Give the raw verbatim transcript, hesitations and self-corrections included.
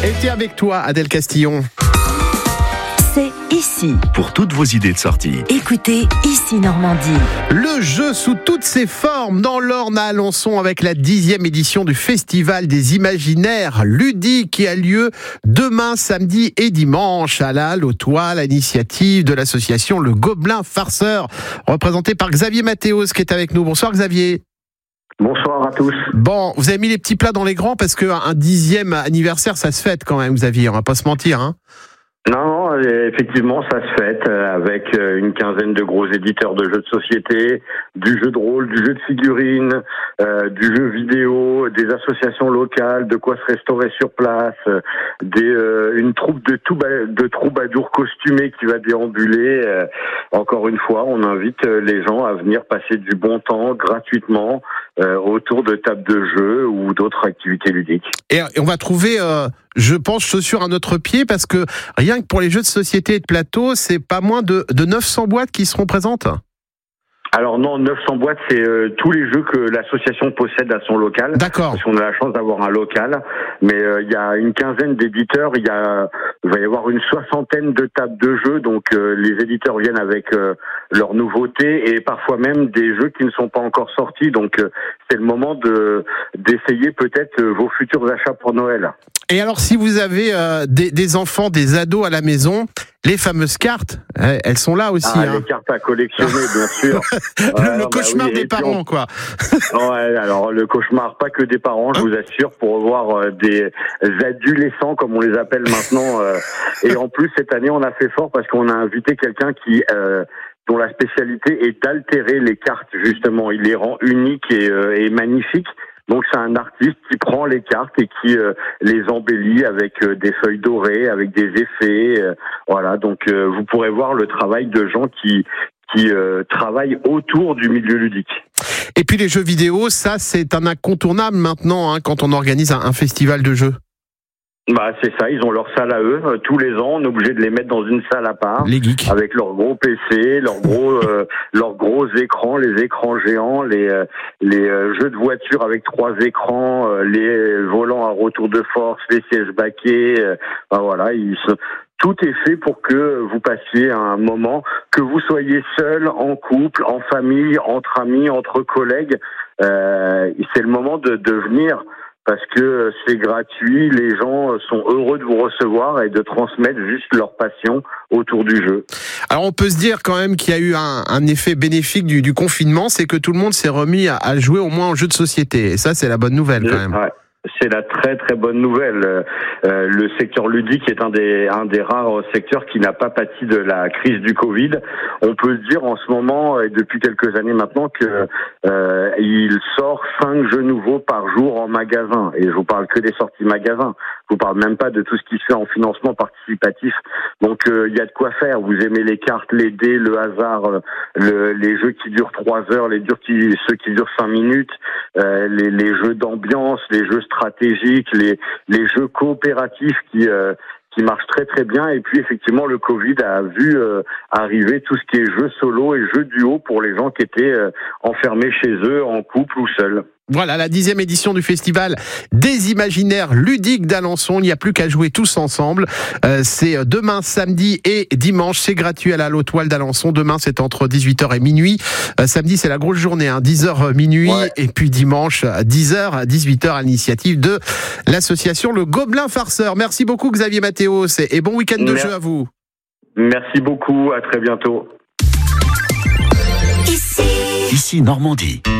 était avec toi, Adèle Castillon. C'est ici. Pour toutes vos idées de sortie. Écoutez Ici Normandie. Le jeu sous toutes ses formes dans l'Orne à Alençon avec la dixième édition du Festival des Imaginaires ludiques qui a lieu demain, samedi et dimanche à la Halle aux Toiles, à l'initiative de l'association Le Gobelin Farceur, représenté par Xavier Mathéos qui est avec nous. Bonsoir Xavier. Bonsoir à tous. Bon, vous avez mis les petits plats dans les grands parce qu'un dixième anniversaire, ça se fête quand même, Xavier, on va pas se mentir, hein. Non, effectivement, ça se fête avec une quinzaine de gros éditeurs de jeux de société, du jeu de rôle, du jeu de figurines, euh, du jeu vidéo, des associations locales, de quoi se restaurer sur place, des, euh, une troupe de, touba- de troubadours costumés qui va déambuler. Euh, encore une fois, on invite les gens à venir passer du bon temps gratuitement euh, autour de tables de jeu ou d'autres activités ludiques. Et on va trouver... Euh... je pense, chaussures à notre pied, parce que rien que pour les jeux de société et de plateau, c'est pas moins de, de neuf cents boîtes qui seront présentes. Alors non, neuf cents boîtes, c'est euh, tous les jeux que l'association possède à son local. D'accord. Parce qu'on a la chance d'avoir un local. Mais euh, il y a une quinzaine d'éditeurs, il y a, il va y avoir une soixantaine de tables de jeux. Donc euh, les éditeurs viennent avec euh, leurs nouveautés et parfois même des jeux qui ne sont pas encore sortis. Donc euh, c'est le moment de d'essayer peut-être euh, vos futurs achats pour Noël. Et alors, si vous avez euh, des, des enfants, des ados à la maison, les fameuses cartes, elles sont là aussi. Ah, hein. Les cartes à collectionner, bien sûr. le, ouais, le bah cauchemar oui, des parents, on... quoi. Ouais, alors le cauchemar, pas que des parents, je vous assure, pour voir euh, des adolescents, comme on les appelle maintenant. Euh, et en plus, cette année, on a fait fort parce qu'on a invité quelqu'un qui... Euh, dont la spécialité est d'altérer les cartes, justement. Il les rend uniques et, euh, et magnifiques. Donc c'est un artiste qui prend les cartes et qui euh, les embellit avec euh, des feuilles dorées, avec des effets. Euh, voilà, donc euh, vous pourrez voir le travail de gens qui qui euh, travaillent autour du milieu ludique. Et puis les jeux vidéo, ça c'est un incontournable maintenant, hein, quand on organise un, un festival de jeux. Bah c'est ça, ils ont leur salle à eux. Tous les ans, on est obligé de les mettre dans une salle à part, les geeks, avec leurs gros P C, leurs gros, euh, leurs gros écrans, les écrans géants, les euh, les euh, jeux de voiture avec trois écrans, euh, les volants à retour de force, les sièges baquets. Euh, bah voilà, ils se... tout est fait pour que vous passiez un moment, que vous soyez seul, en couple, en famille, entre amis, entre collègues. Euh, c'est le moment de, de venir. Parce que c'est gratuit, les gens sont heureux de vous recevoir et de transmettre juste leur passion autour du jeu. Alors on peut se dire quand même qu'il y a eu un, un effet bénéfique du, du confinement, c'est que tout le monde s'est remis à, à jouer au moins en jeu de société. Et ça, c'est la bonne nouvelle quand même. Ouais. C'est la très très bonne nouvelle. Euh, le secteur ludique est un des un des rares secteurs qui n'a pas pâti de la crise du Covid. On peut se dire en ce moment et depuis quelques années maintenant que euh, il sort cinq jeux nouveaux par jour en magasin. Et je vous parle que des sorties magasins. Je vous parle même pas de tout ce qui se fait en financement participatif. Donc il euh, y a de quoi faire. Vous aimez les cartes, les dés, le hasard, le, les jeux qui durent trois heures, les jeux qui ceux qui durent cinq minutes, euh, les, les jeux d'ambiance, les jeux stratégiques, les les jeux coopératifs qui euh, qui marchent très très bien. Et puis effectivement, le Covid a vu euh, arriver tout ce qui est jeux solo et jeux duo pour les gens qui étaient euh, enfermés chez eux en couple ou seuls. Voilà, la dixième édition du Festival des Imaginaires ludiques d'Alençon. Il n'y a plus qu'à jouer tous ensemble. Euh, c'est demain, samedi et dimanche. C'est gratuit à la Halle aux Toiles d'Alençon. Demain, c'est entre dix-huit heures et minuit. Euh, samedi, c'est la grosse journée, hein, dix heures minuit. Ouais. Et puis dimanche, dix heures à dix-huit heures à l'initiative de l'association Le Gobelin Farceur. Merci beaucoup, Xavier Mathéos. Et bon week-end de Merci. jeu à vous. Merci beaucoup. À très bientôt. Ici, Ici Normandie.